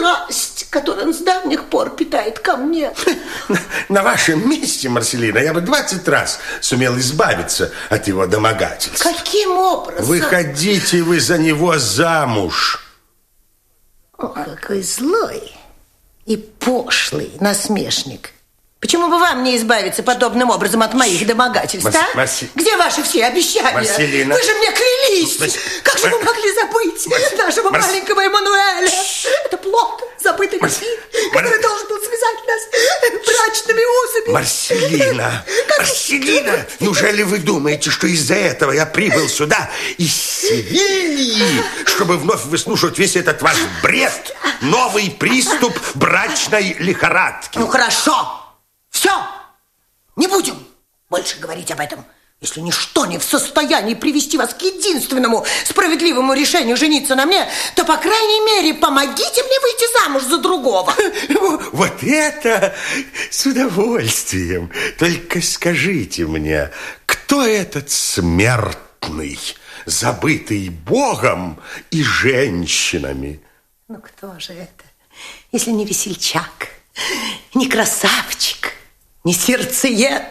страсть, которую он с давних пор питает ко мне. На вашем месте, Марселина, я бы 20 раз сумел избавиться от его домогательств. Каким образом? Выходите вы за него замуж. О, какой злой и пошлый насмешник. Почему бы вам не избавиться подобным образом от моих домогательств, а? Где ваши все обещания? Марселина. Вы же мне клялись. Как же вы могли забыть нашего маленького Эммануэля? Это плод забытой любви, который должен был связать нас брачными узами. Марселина, Марселина, неужели вы думаете, что из-за этого я прибыл сюда из Севильи, чтобы вновь выслушать весь этот ваш бред? Новый приступ брачной лихорадки. Ну, хорошо. Все, не будем больше говорить об этом. Если ничто не в состоянии привести вас к единственному справедливому решению жениться на мне, то, по крайней мере, помогите мне выйти замуж за другого. Вот это с удовольствием. Только скажите мне, кто этот смертный, забытый Богом и женщинами? Ну, кто же это, если не весельчак, не красавчик, не сердцеед?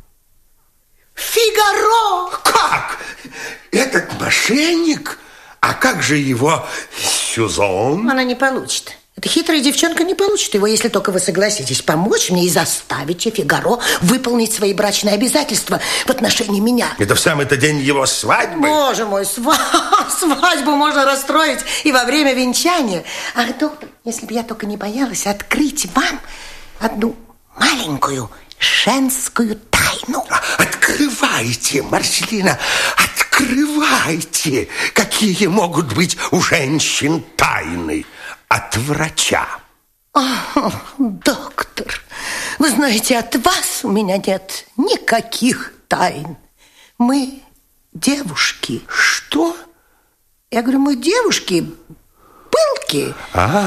Фигаро! Как? Этот мошенник? А как же его Сюзон? Она не получит. Эта хитрая девчонка не получит его, если только вы согласитесь помочь мне и заставите Фигаро выполнить свои брачные обязательства в отношении меня. Это в самый-то день его свадьбы? Боже мой, свадьбу можно расстроить и во время венчания. Ах, доктор, если бы я только не боялась открыть вам одну маленькую женскую тайну. Открывайте, Марселина, открывайте. Какие могут быть у женщин тайны от врача? Доктор, вы знаете, от вас у меня нет никаких тайн. Мы девушки. Что? Я говорю, мы девушки пылкие,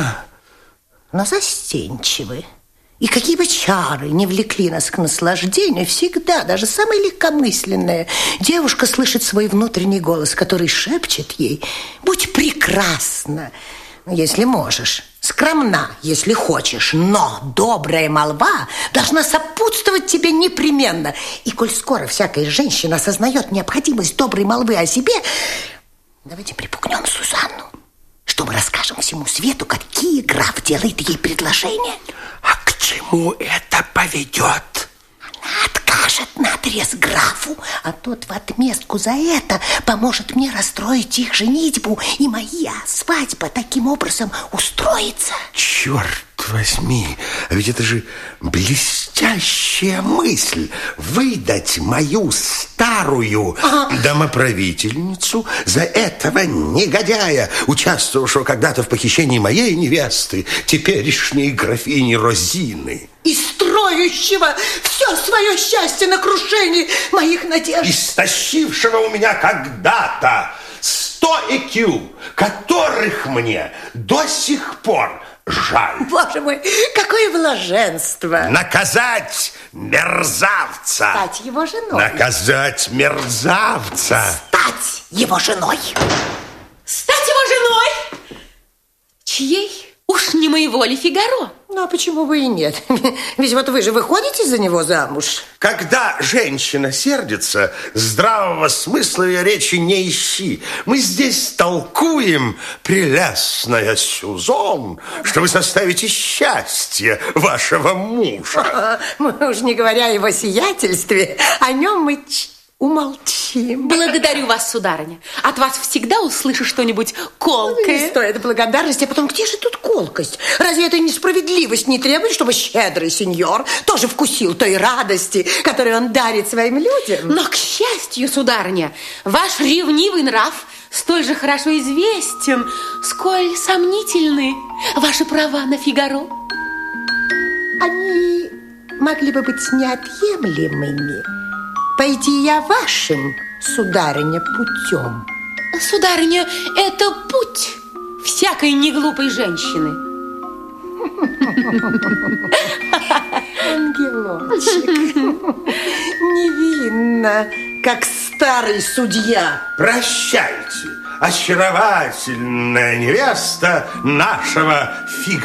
но застенчивы. И какие бы чары не влекли нас к наслаждению, всегда, даже самая легкомысленная девушка слышит свой внутренний голос, который шепчет ей: будь прекрасна, если можешь, скромна, если хочешь, но добрая молва должна сопутствовать тебе непременно. И коль скоро всякая женщина осознает необходимость доброй молвы о себе, давайте припугнем Сюзанну, что мы расскажем всему свету, какие граф делает ей предложения. А к чему это поведет? Она откажет наотрез графу, а тот в отместку за это поможет мне расстроить их женитьбу, и моя свадьба таким образом устроится. Черт возьми, а ведь это же блестящая мысль — выдать мою старую домоправительницу за этого негодяя, участвовавшего когда-то в похищении моей невесты, теперешней графини Розины. И строящего все свое счастье на крушении моих надежд. Истощившего у меня когда-то 100 ЭКЮ, которых мне до сих пор жаль. Боже мой, какое блаженство! Наказать мерзавца! Стать его женой! Наказать мерзавца! Стать его женой! Стать его женой? Чьей? Уж не моего ли Фигаро? Ну, а почему бы и нет? Ведь вот вы же выходите за него замуж. Когда женщина сердится, здравого смысла ее речи не ищи. Мы здесь толкуем, прелестная Сюзон, что вы составите счастье вашего мужа. Мы уж не говоря о его сиятельстве, о нем мы умолчим. Благодарю вас, сударыня. От вас всегда услышу что-нибудь колкое. Не стоит благодарности. А потом, где же тут колкость? Разве эта несправедливость не требует, чтобы щедрый сеньор тоже вкусил той радости, которую он дарит своим людям? Но, к счастью, сударыня, ваш ревнивый нрав столь же хорошо известен, сколь сомнительны ваши права на Фигаро. Они могли бы быть неотъемлемыми. Пойди я вашим, сударыня, путем. Сударыня, это путь всякой неглупой женщины. Ангелочек, невинно, как старый судья. Прощайте, очаровательная невеста нашего Фигаро.